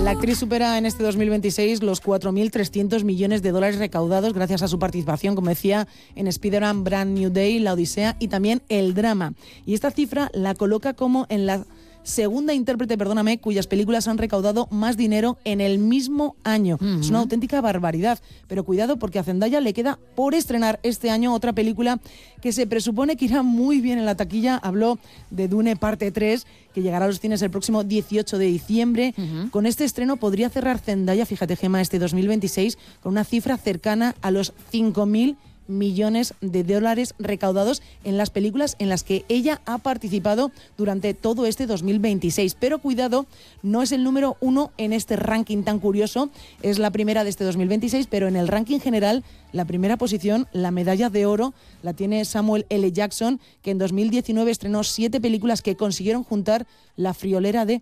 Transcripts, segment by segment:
La actriz supera en este 2026 los 4.300 millones de dólares recaudados gracias a su participación, como decía, en Spider-Man Brand New Day, La Odisea y también El Drama. Y esta cifra la coloca como en la segunda intérprete, cuyas películas han recaudado más dinero en el mismo año. Es una auténtica barbaridad. Pero cuidado, porque a Zendaya le queda por estrenar este año otra película que se presupone que irá muy bien en la taquilla. Habló de Dune parte 3, que llegará a los cines el próximo 18 de diciembre. Con este estreno podría cerrar Zendaya, fíjate, Gemma, este 2026 con una cifra cercana a los 5.000 millones de dólares recaudados en las películas en las que ella ha participado durante todo este 2026. Pero cuidado, no es el número 1 en este ranking tan curioso, es la primera de este 2026, pero en el ranking general, la primera posición, la medalla de oro, la tiene Samuel L. Jackson, que en 2019 estrenó 7 películas que consiguieron juntar la friolera de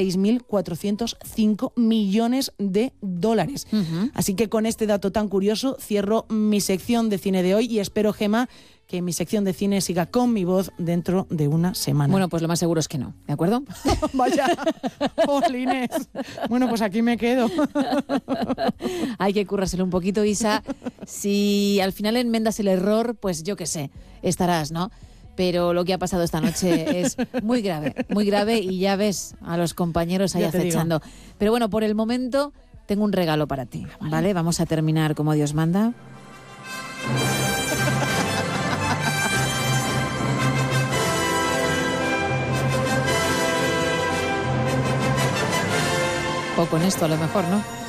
6.405 millones de dólares. Así que con este dato tan curioso cierro mi sección de cine de hoy y espero, Gemma, que mi sección de cine siga con mi voz dentro de una semana. Bueno, pues lo más seguro es que no, ¿de acuerdo? Vaya, jolines. Bueno, pues aquí me quedo. Hay que currárselo un poquito, Isa. Si al final enmendas el error, pues yo qué sé, estarás, ¿no? Pero lo que ha pasado esta noche es muy grave y ya ves a los compañeros ahí acechando. Pero bueno, por el momento tengo un regalo para ti, ¿vale? Vamos a terminar como Dios manda. O con esto a lo mejor, ¿no?